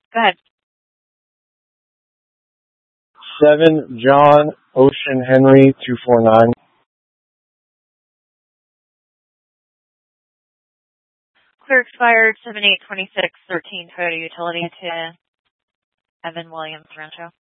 Go ahead. 7 John Ocean Henry 249. Clear expired 7/8/26, 13 Toyota Utility to Evan Williams Rancho.